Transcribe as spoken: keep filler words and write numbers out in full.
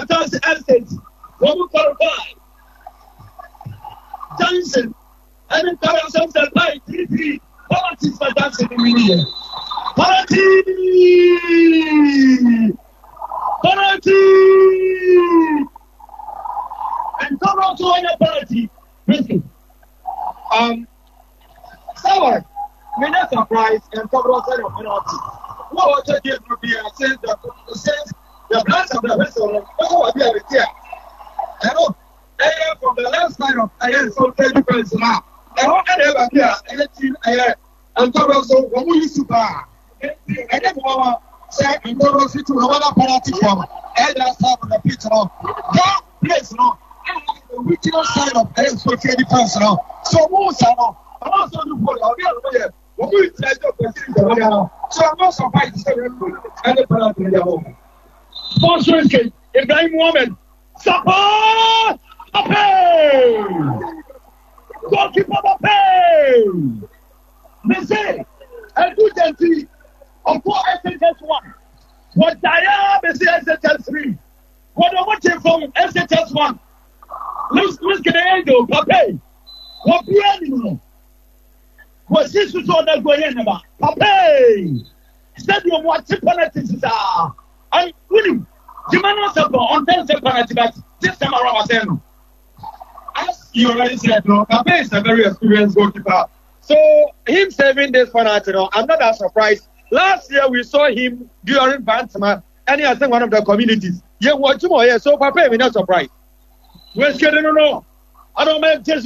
Batas Estate, one qualified. Johnson, and then Carol Samson by three three. Politics for dancing in India. Party! Party! And come out to a party. Um, so, we're not surprised and cover us on penalty. What was it to be a sense that says the blast of the vessel? What was the idea? Hello, from the left side of I am so different now. I don't ever hear anything and cover so when we used to buy. I didn't want to say and cover us to another penalty from elders half of the pitch. That place, no. The original side of I am so defense now. So, most are I'm also looking for the when we try to proceed the so I'm not surprised to say any penalty in the home. Sponsoring Ibrahim Mohamed. Support! Pape! Goalkeeper Pape! They say, I do gently. Of course, S H S one. What Daya, they say S H S three. What I'm watching from S H S one. Let's get the angel, Pape. What the animal? What this was on the going about? Pape! Stadium, what the penalties are. I'm winning. The man was up on ten penalty, but this time around was saying, as you already said, no, Pape is a very experienced goalkeeper. So, him saving this penalty, no, I'm not that surprised. Last year, we saw him during Bantama, and he has been one of the communities. Yeah, what tomorrow, yeah, so Pape, we're not surprised. We're getting no, no. I don't make this.